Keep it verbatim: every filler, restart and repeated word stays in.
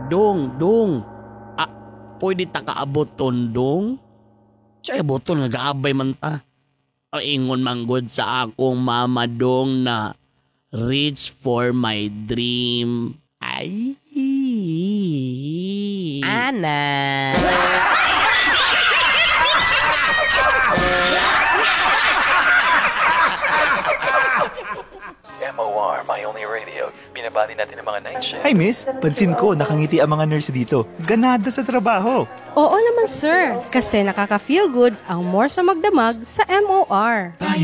Dong, dong. Ah, pwede ta kaabot ton, dong? Tsaya boton nga gaabay man ta. Ingon manggod sa akong mama dong na reach for my dream. Ay. Ana. M O R, My Only Radio. Binabati natin ang mga night shift. Hi miss, pansin ko nakangiti ang mga nurse dito. Ganada sa trabaho. Oo naman sir, kasi nakaka-feel good ang more sa magdamag sa M O R.